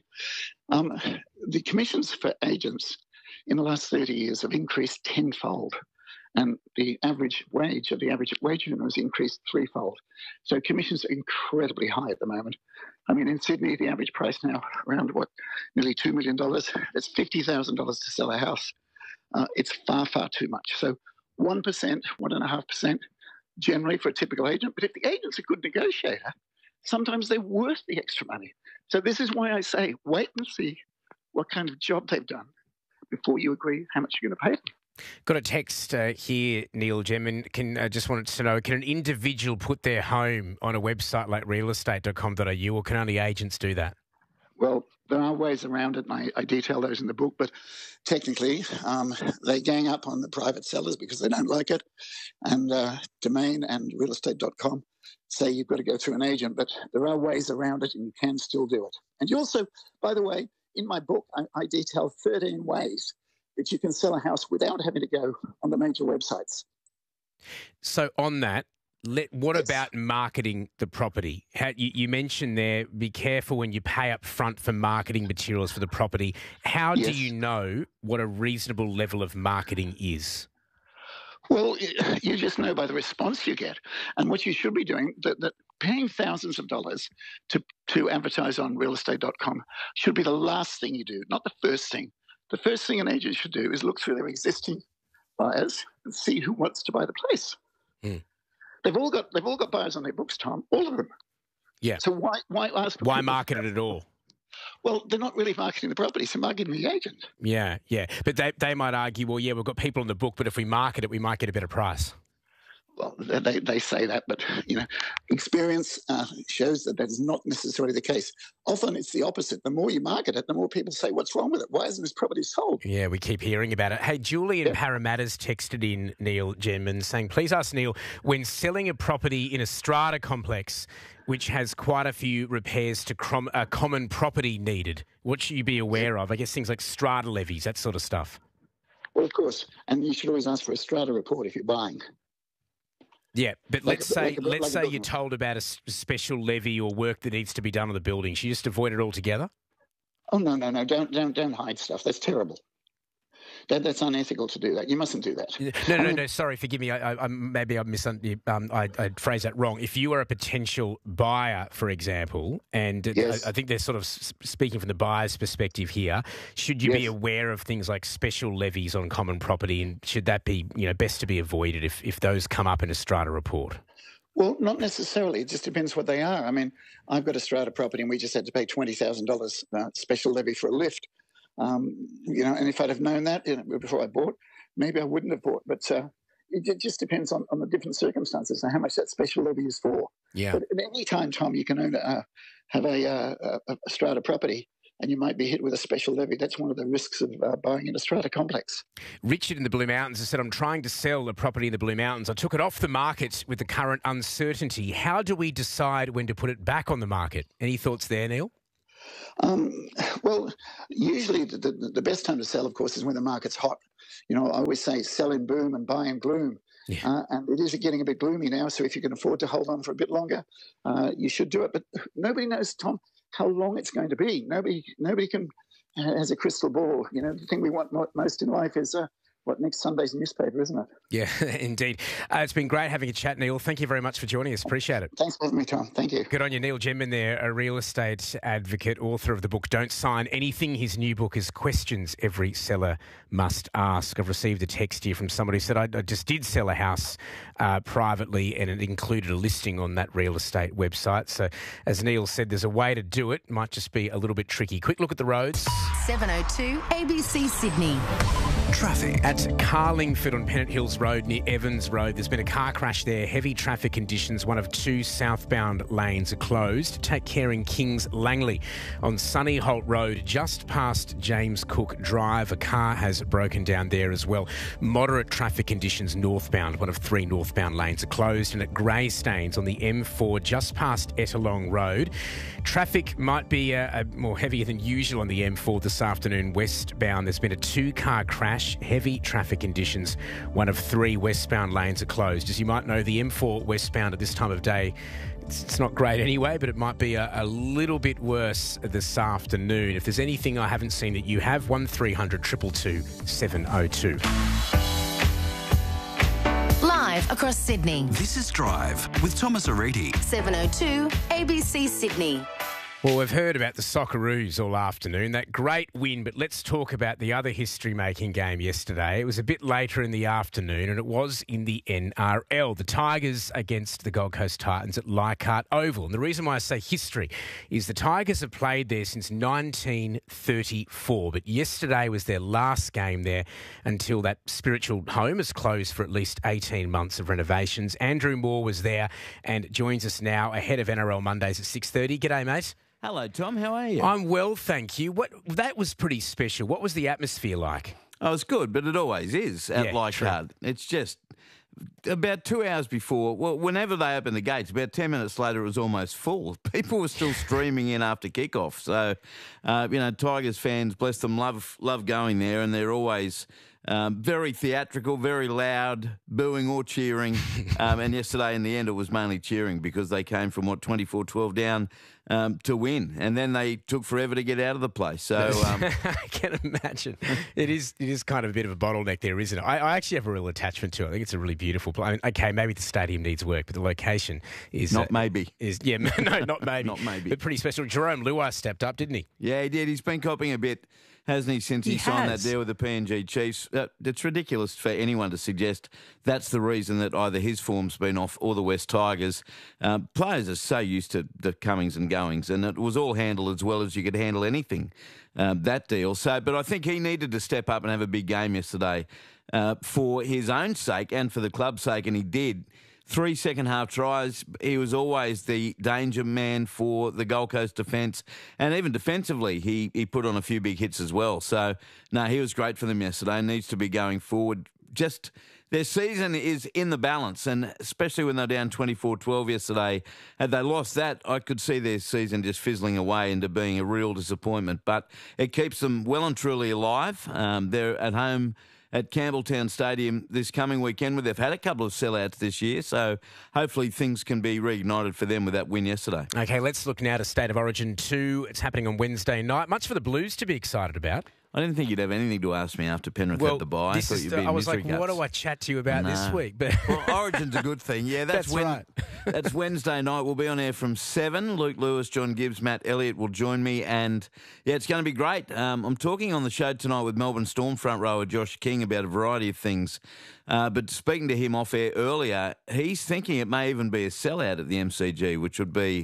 The commissions for agents in the last 30 years have increased tenfold, and the average wage of the average wage earner has increased threefold. So commissions are incredibly high at the moment. I mean, in Sydney, the average price now around, nearly $2 million. That's $50,000 to sell a house. It's far, far too much. So 1%, 1.5%, generally for a typical agent. But if the agent's a good negotiator, sometimes they're worth the extra money. So this is why I say wait and see what kind of job they've done before you agree how much you're going to pay them. Got a text here, Neil Gemmin. Just wanted to know, can an individual put their home on a website like realestate.com.au, or can only agents do that? Well, there are ways around it, and I detail those in the book, but technically they gang up on the private sellers because they don't like it, and Domain and realestate.com say you've got to go through an agent, but there are ways around it and you can still do it. And you also, by the way, in my book, I detail 13 ways that you can sell a house without having to go on the major websites. So on that, what about marketing the property? You mentioned there, be careful when you pay up front for marketing materials for the property. How do you know what a reasonable level of marketing is? Well, you just know by the response you get. And what you should be doing, that paying thousands of dollars to advertise on realestate.com should be the last thing you do, not the first thing. The first thing an agent should do is look through their existing buyers and see who wants to buy the place. Mm. They've all got buyers on their books, Tom, all of them. Yeah. So why ask? Why market it at all? Well, they're not really marketing the property, so marketing the agent. Yeah. But they might argue, well, yeah, we've got people on the book, but if we market it, we might get a better price. Well, they say that, but experience shows that is not necessarily the case. Often it's the opposite. The more you market it, the more people say, what's wrong with it? Why isn't this property sold? Yeah, we keep hearing about it. Hey, Julie in Parramatta's texted in Neil Gemmin saying, please ask Neil, when selling a property in a strata complex which has quite a few repairs to common property needed, what should you be aware of? I guess things like strata levies, that sort of stuff. Well, of course. And you should always ask for a strata report if you're buying. Yeah, but let's say you're told about a special levy or work that needs to be done on the building. Should you just avoid it altogether? Oh, no. Don't hide stuff. That's terrible. That's unethical to do that. You mustn't do that. No. Sorry, forgive me. Maybe I phrased that wrong. If you are a potential buyer, for example, and I think they're sort of speaking from the buyer's perspective here, should you be aware of things like special levies on common property, and should that be best to be avoided if those come up in a strata report? Well, not necessarily. It just depends what they are. I mean, I've got a strata property and we just had to pay $20,000 special levy for a lift. And if I'd have known that before I bought, maybe I wouldn't have bought. But it just depends on the different circumstances and how much that special levy is for. Yeah. But at any time, Tom, you can have a strata property, and you might be hit with a special levy. That's one of the risks of buying in a strata complex. Richard in the Blue Mountains has said, I'm trying to sell a property in the Blue Mountains. I took it off the market with the current uncertainty. How do we decide when to put it back on the market? Any thoughts there, Neil? Well, usually the best time to sell, of course, is when the market's hot. I always say sell in boom and buy in gloom. Yeah. And it is getting a bit gloomy now, so if you can afford to hold on for a bit longer, you should do it. But nobody knows, Tom, how long it's going to be. Nobody has a crystal ball. The thing we want most in life is next Sunday's newspaper, isn't it? Yeah, indeed. It's been great having a chat, Neil. Thank you very much for joining us. Appreciate it. Thanks for having me, Tom. Thank you. Good on you, Neil Gemman there, a real estate advocate, author of the book Don't Sign Anything. His new book is Questions Every Seller Must Ask. I've received a text here from somebody who said, I just did sell a house privately, and it included a listing on that real estate website. So, as Neil said, there's a way to do it. Might just be a little bit tricky. Quick look at the roads. 7:02 ABC Sydney. Traffic. At Carlingford on Pennant Hills Road near Evans Road, there's been a car crash there. Heavy traffic conditions. One of two southbound lanes are closed. Take care in Kings Langley. On Sunnyholt Road, just past James Cook Drive, a car has broken down there as well. Moderate traffic conditions northbound. One of three northbound lanes are closed. And at Greystanes on the M4, just past Ettalong Road, traffic might be more heavier than usual on the M4 this afternoon westbound. There's been a two-car crash. Heavy traffic conditions. One of three westbound lanes are closed. As you might know, the M4 westbound at this time of day, it's not great anyway, but it might be a little bit worse this afternoon. If there's anything I haven't seen that you have, 1300 222 702. Live across Sydney. This is Drive with Thomas Ariti. 7:02 ABC Sydney. Well, we've heard about the Socceroos all afternoon, that great win, but let's talk about the other history-making game yesterday. It was a bit later in the afternoon, and it was in the NRL. The Tigers against the Gold Coast Titans at Leichhardt Oval. And the reason why I say history is the Tigers have played there since 1934, but yesterday was their last game there until that spiritual home is closed for at least 18 months of renovations. Andrew Moore was there and joins us now ahead of NRL Mondays at 6:30. G'day, mate. Hello, Tom. How are you? I'm well, thank you. That was pretty special. What was the atmosphere like? Oh, it's good, but it always is at Leichhardt. It's just about 2 hours before, well, whenever they open the gates, about 10 minutes later, it was almost full. People were still streaming in after kickoff. So, Tigers fans, bless them, love going there, and they're always very theatrical, very loud, booing or cheering. And yesterday, in the end, it was mainly cheering because they came from, 24-12 down to win. And then they took forever to get out of the place. So I can imagine. It is kind of a bit of a bottleneck there, isn't it? I actually have a real attachment to it. I think it's a really beautiful place. I mean, okay, maybe the stadium needs work, but the location is... Not maybe. No, not maybe. Not maybe. But pretty special. Jerome Luai stepped up, didn't he? Yeah, he did. He's been copying a bit, hasn't he, since he signed that deal with the PNG Chiefs. It's ridiculous for anyone to suggest that's the reason that either his form's been off or the West Tigers. Players are so used to the comings and goings, and it was all handled as well as you could handle anything, that deal. But I think he needed to step up and have a big game yesterday for his own sake and for the club's sake, and he did. 3 second-half tries. He was always the danger man for the Gold Coast defence. And even defensively, he put on a few big hits as well. So, no, he was great for them yesterday and needs to be going forward. Just their season is in the balance, and especially when they're down 24-12 yesterday. Had they lost that, I could see their season just fizzling away into being a real disappointment. But it keeps them well and truly alive. They're at home at Campbelltown Stadium this coming weekend, where they've had a couple of sellouts this year. So hopefully things can be reignited for them with that win yesterday. Okay, let's look now to State of Origin 2. It's happening on Wednesday night. Much for the Blues to be excited about. I didn't think you'd have anything to ask me after Penrith had the bye. I was like, what do I chat to you about this week? But well, Origin's a good thing. Yeah, that's right. That's Wednesday night. We'll be on air from 7. Luke Lewis, John Gibbs, Matt Elliott will join me. And, yeah, it's going to be great. I'm talking on the show tonight with Melbourne Storm front rower Josh King about a variety of things. But speaking to him off air earlier, he's thinking it may even be a sellout at the MCG, which would be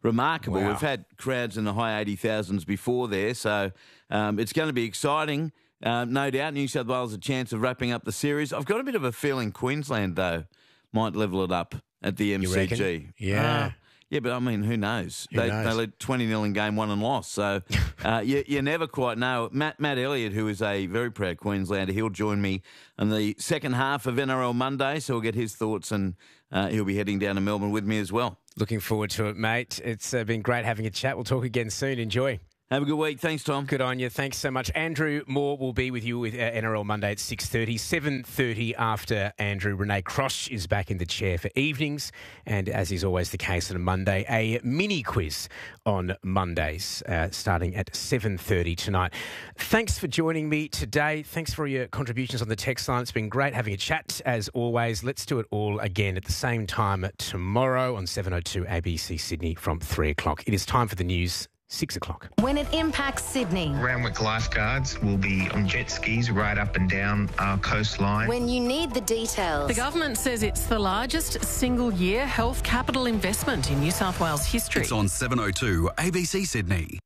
remarkable. Wow. We've had crowds in the high 80,000s before there, so it's going to be exciting. No doubt New South Wales a chance of wrapping up the series. I've got a bit of a feeling Queensland, though, might level it up at the MCG. Yeah. Yeah, but I mean, who knows? They led 20-0 in game one and lost. So you never quite know. Matt Elliott, who is a very proud Queenslander, he'll join me in the second half of NRL Monday, so we'll get his thoughts, and he'll be heading down to Melbourne with me as well. Looking forward to it, mate. It's been great having a chat. We'll talk again soon. Enjoy. Have a good week. Thanks, Tom. Good on you. Thanks so much. Andrew Moore will be with you with NRL Monday at 6:30. 7:30 after Andrew, Renee Cross is back in the chair for evenings. And as is always the case on a Monday, a mini quiz on Mondays starting at 7:30 tonight. Thanks for joining me today. Thanks for your contributions on the text line. It's been great having a chat as always. Let's do it all again at the same time tomorrow on 7:02 ABC Sydney from 3 o'clock. It is time for the news. 6 o'clock. When it impacts Sydney. Randwick lifeguards will be on jet skis right up and down our coastline. When you need the details. The government says it's the largest single-year health capital investment in New South Wales history. It's on 7:02 ABC Sydney.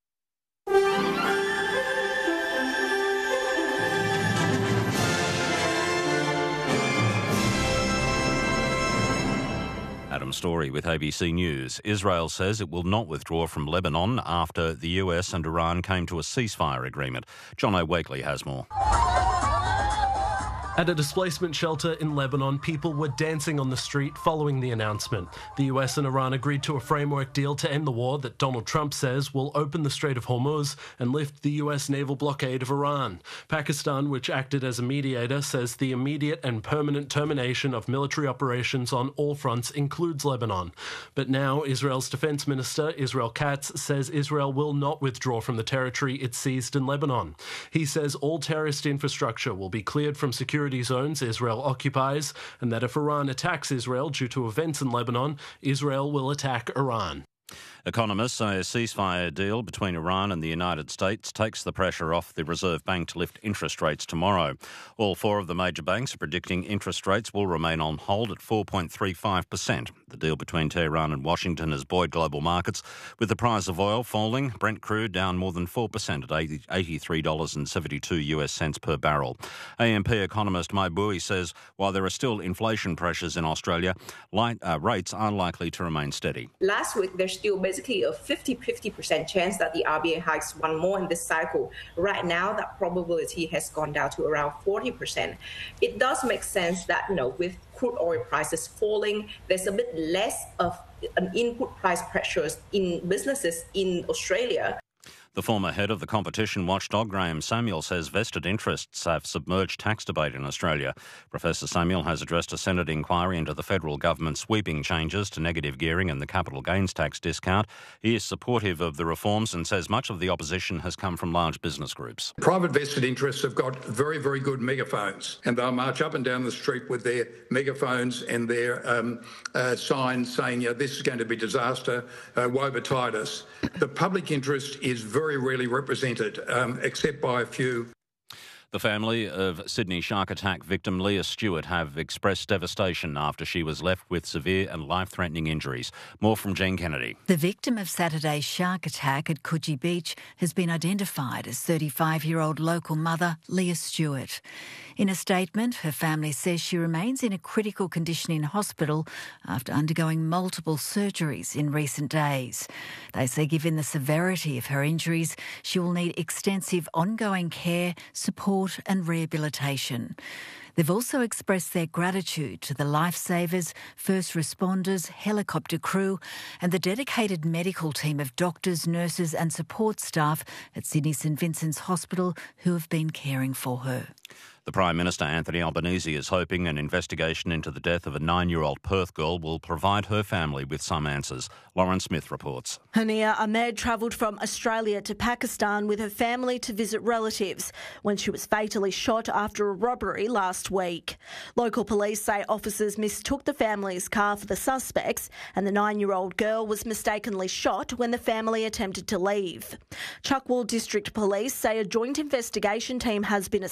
Adam Story with ABC News. Israel says it will not withdraw from Lebanon after the US and Iran came to a ceasefire agreement. John O'Wakely has more. At a displacement shelter in Lebanon, people were dancing on the street following the announcement. The US and Iran agreed to a framework deal to end the war that Donald Trump says will open the Strait of Hormuz and lift the US naval blockade of Iran. Pakistan, which acted as a mediator, says the immediate and permanent termination of military operations on all fronts includes Lebanon. But now Israel's Defense Minister, Israel Katz, says Israel will not withdraw from the territory it seized in Lebanon. He says all terrorist infrastructure will be cleared from security zones Israel occupies, and that if Iran attacks Israel due to events in Lebanon, Israel will attack Iran. Economists say a ceasefire deal between Iran and the United States takes the pressure off the Reserve Bank to lift interest rates tomorrow. All four of the major banks are predicting interest rates will remain on hold at 4.35%. The deal between Tehran and Washington has buoyed global markets, with the price of oil falling, Brent crude down more than 4% at $83.72 US cents per barrel. AMP economist Mai Bui says while there are still inflation pressures in Australia, rates are likely to remain steady. Last week, there's still basically a 50% chance that the RBA hikes one more in this cycle. Right now, that probability has gone down to around 40%. It does make sense that, with crude oil prices falling, there's a bit less of an input price pressures in businesses in Australia. The former head of the competition watchdog, Graham Samuel, says vested interests have submerged tax debate in Australia. Professor Samuel has addressed a Senate inquiry into the federal government's sweeping changes to negative gearing and the capital gains tax discount. He is supportive of the reforms and says much of the opposition has come from large business groups. Private vested interests have got very, very good megaphones, and they'll march up and down the street with their megaphones and their signs saying, this is going to be disaster, woe betide us. The public interest is very rarely represented, except by a few. The family of Sydney shark attack victim Leah Stewart have expressed devastation after she was left with severe and life-threatening injuries. More from Jean Kennedy. The victim of Saturday's shark attack at Coogee Beach has been identified as 35-year-old local mother Leah Stewart. In a statement, her family says she remains in a critical condition in hospital after undergoing multiple surgeries in recent days. They say given the severity of her injuries, she will need extensive ongoing care, support and rehabilitation. They've also expressed their gratitude to the lifesavers, first responders, helicopter crew and the dedicated medical team of doctors, nurses and support staff at Sydney St Vincent's Hospital who have been caring for her. The Prime Minister, Anthony Albanese, is hoping an investigation into the death of a 9-year-old Perth girl will provide her family with some answers. Lauren Smith reports. Hania Ahmed travelled from Australia to Pakistan with her family to visit relatives when she was fatally shot after a robbery last week. Local police say officers mistook the family's car for the suspects and the 9-year-old girl was mistakenly shot when the family attempted to leave. Chuckwell District Police say a joint investigation team has been established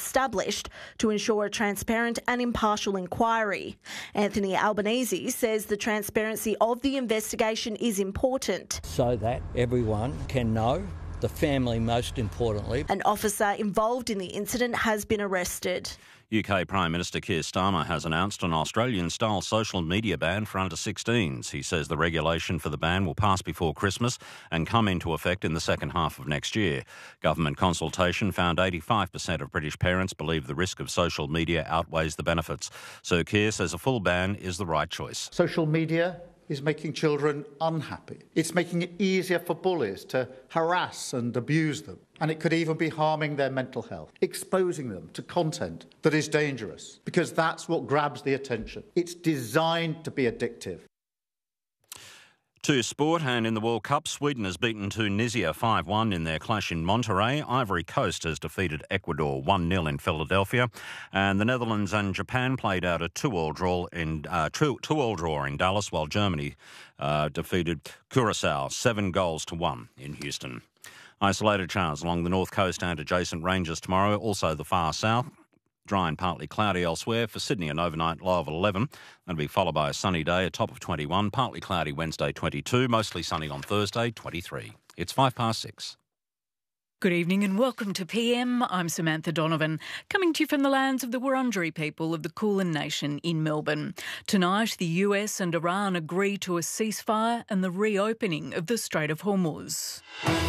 finished to ensure a transparent and impartial inquiry. Anthony Albanese says the transparency of the investigation is important. So that everyone can know, the family most importantly. An officer involved in the incident has been arrested. UK Prime Minister Keir Starmer has announced an Australian-style social media ban for under-16s. He says the regulation for the ban will pass before Christmas and come into effect in the second half of next year. Government consultation found 85% of British parents believe the risk of social media outweighs the benefits. So Keir says a full ban is the right choice. Social media is making children unhappy. It's making it easier for bullies to harass and abuse them. And it could even be harming their mental health, exposing them to content that is dangerous, because that's what grabs the attention. It's designed to be addictive. To sport, and in the World Cup, Sweden has beaten Tunisia 5-1 in their clash in Monterrey. Ivory Coast has defeated Ecuador 1-0 in Philadelphia. And the Netherlands and Japan played out a 2-2 draw in Dallas, while Germany defeated Curaçao 7-1 in Houston. Isolated showers along the north coast and adjacent ranges tomorrow, also the far south. Dry and partly cloudy elsewhere. For Sydney, an overnight low of 11. That'll be followed by a sunny day, a top of 21. Partly cloudy Wednesday, 22. Mostly sunny on Thursday, 23. It's 6:05. Good evening and welcome to PM. I'm Samantha Donovan, coming to you from the lands of the Wurundjeri people of the Kulin Nation in Melbourne. Tonight, the US and Iran agree to a ceasefire and the reopening of the Strait of Hormuz.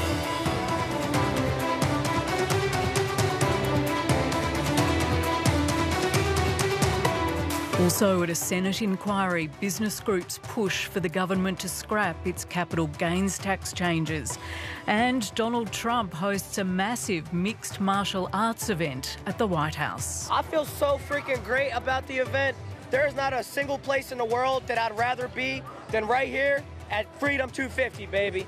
Also at a Senate inquiry, business groups push for the government to scrap its capital gains tax changes. And Donald Trump hosts a massive mixed martial arts event at the White House. I feel so freaking great about the event. There's not a single place in the world that I'd rather be than right here at Freedom 250, baby.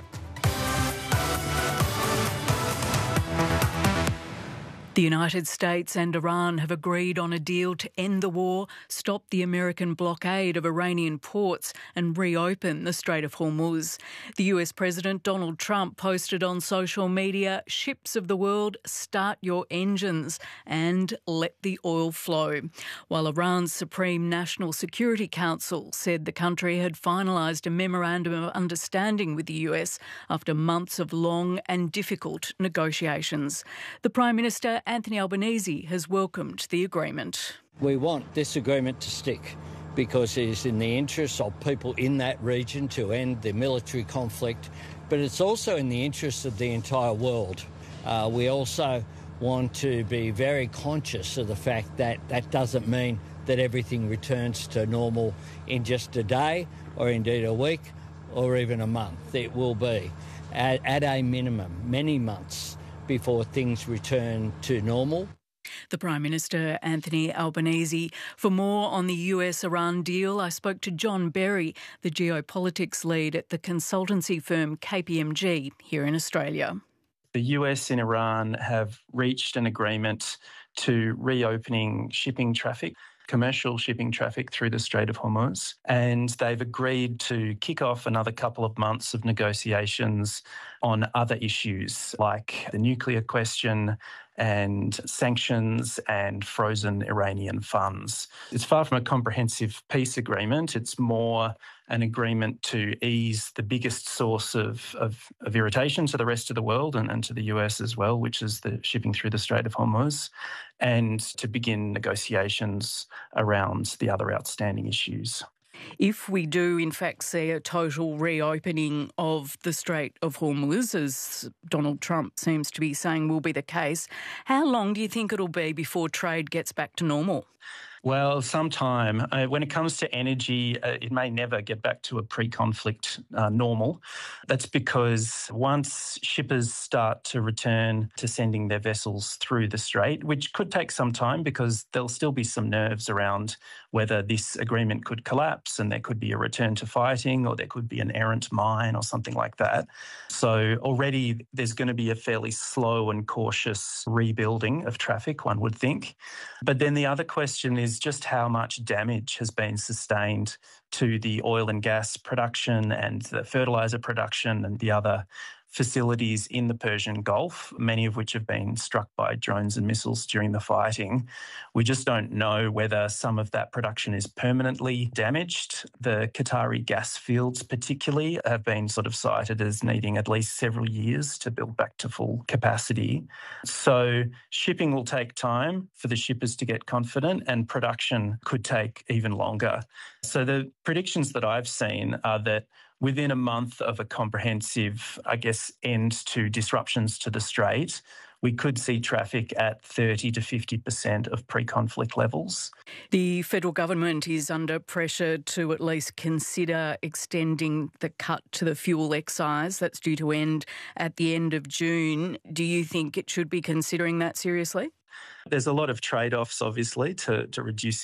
The United States and Iran have agreed on a deal to end the war, stop the American blockade of Iranian ports and reopen the Strait of Hormuz. The US President Donald Trump posted on social media, "Ships of the world, start your engines and let the oil flow." While Iran's Supreme National Security Council said the country had finalised a memorandum of understanding with the US after months of long and difficult negotiations. The Prime Minister Anthony Albanese has welcomed the agreement. We want this agreement to stick because it is in the interests of people in that region to end the military conflict, but it's also in the interests of the entire world. We also want to be very conscious of the fact that that doesn't mean that everything returns to normal in just a day or indeed a week or even a month. It will be, at a minimum, many months before things return to normal. The Prime Minister, Anthony Albanese. For more on the US-Iran deal, I spoke to John Berry, the geopolitics lead at the consultancy firm KPMG here in Australia. The US and Iran have reached an agreement to reopening shipping traffic, commercial shipping traffic through the Strait of Hormuz, and they've agreed to kick off another couple of months of negotiations on other issues like the nuclear question and sanctions and frozen Iranian funds. It's far from a comprehensive peace agreement. It's more an agreement to ease the biggest source of irritation to the rest of the world and to the US as well, which is the shipping through the Strait of Hormuz, and to begin negotiations around the other outstanding issues. If we do, in fact, see a total reopening of the Strait of Hormuz, as Donald Trump seems to be saying will be the case, how long do you think it'll be before trade gets back to normal? Well, sometime. When it comes to energy, it may never get back to a pre-conflict normal. That's because once shippers start to return to sending their vessels through the strait, which could take some time because there'll still be some nerves around whether this agreement could collapse and there could be a return to fighting or there could be an errant mine or something like that. So already there's going to be a fairly slow and cautious rebuilding of traffic, one would think. But then the other question is just how much damage has been sustained to the oil and gas production and the fertiliser production and the other facilities in the Persian Gulf, many of which have been struck by drones and missiles during the fighting. We just don't know whether some of that production is permanently damaged. The Qatari gas fields particularly have been sort of cited as needing at least several years to build back to full capacity. So shipping will take time for the shippers to get confident, and production could take even longer. So the predictions that I've seen are that within a month of a comprehensive, end to disruptions to the Strait, we could see traffic at 30 to 50% of pre-conflict levels. The federal government is under pressure to at least consider extending the cut to the fuel excise that's due to end at the end of June. Do you think it should be considering that seriously? There's a lot of trade-offs, obviously, to reduce